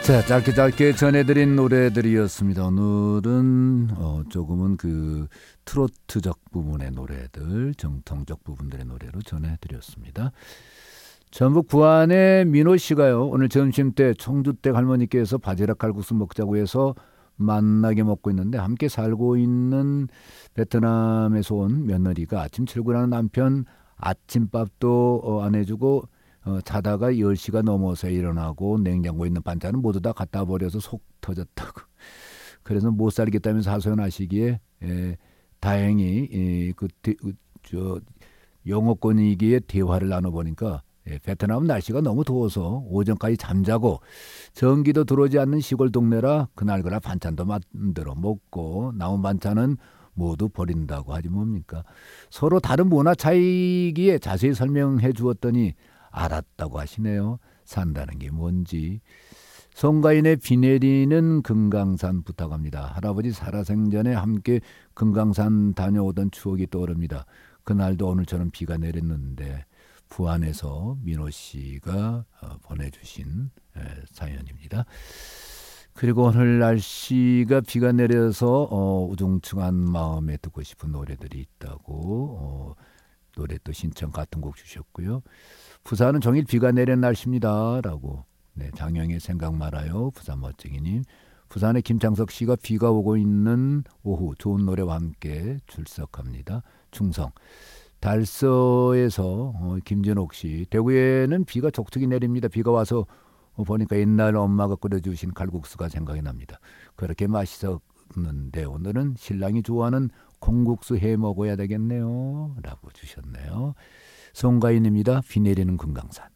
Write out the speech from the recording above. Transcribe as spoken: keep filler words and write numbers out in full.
자, 짧게 짧게 전해드린 노래들이었습니다. 오늘은 어, 조금은 그 트로트적 부분의 노래들, 정통적 부분들의 노래로 전해드렸습니다. 전북 부안의 민호 씨가요, 오늘 점심 때 청주댁 할머니께서 바지락 칼국수 먹자고 해서 만나게 먹고 있는데, 함께 살고 있는 베트남에서 온 며느리가 아침 출근하는 남편 아침밥도 어, 안 해주고 어, 자다가 열 시가 넘어서 일어나고 냉장고에 있는 반찬은 모두 다 갖다 버려서 속 터졌다고. 그래서 못 살겠다면서 하소연하시기에 에, 다행히 에, 그, 대, 저, 영어권이기에 대화를 나눠보니까 예, 베트남 날씨가 너무 더워서 오전까지 잠자고 전기도 들어오지 않는 시골 동네라 그날그날 반찬도 만들어 먹고 남은 반찬은 모두 버린다고 하지 뭡니까. 서로 다른 문화 차이기에 자세히 설명해 주었더니 알았다고 하시네요. 산다는 게 뭔지. 송가인의 비 내리는 금강산 부탁합니다. 할아버지 살아생전에 함께 금강산 다녀오던 추억이 떠오릅니다. 그날도 오늘처럼 비가 내렸는데 부안에서 민호 씨가 보내주신 사연입니다. 그리고 오늘 날씨가 비가 내려서 어, 우중충한 마음에 듣고 싶은 노래들이 있다고 어, 노래 또 신청 같은 곡 주셨고요. 부산은 종일 비가 내린 날씨입니다 라고. 네, 장영의 생각 말아요. 부산 멋쟁이님. 부산의 김창석 씨가 비가 오고 있는 오후 좋은 노래와 함께 출석합니다. 충성. 달서에서 어, 김진옥 씨. 대구에는 비가 촉촉이 내립니다. 비가 와서 어, 보니까 옛날 엄마가 끓여주신 칼국수가 생각이 납니다. 그렇게 맛있었는데 오늘은 신랑이 좋아하는 콩국수 해 먹어야 되겠네요 라고 주셨네요. 송가인입니다. 비 내리는 금강산.